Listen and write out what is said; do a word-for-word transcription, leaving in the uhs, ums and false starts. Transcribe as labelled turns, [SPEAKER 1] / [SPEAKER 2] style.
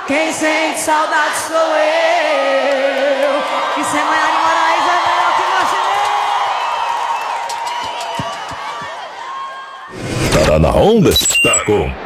[SPEAKER 1] Quem sente saudade sou eu. Que sem Maiara de Moraes é melhor que Marcinê.
[SPEAKER 2] Tá na onda? Tá com